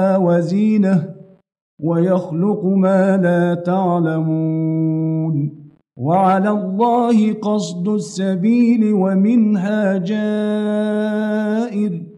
وزينة ويخلق ما لا تعلمون وعلى الله قصد السبيل ومنها جائر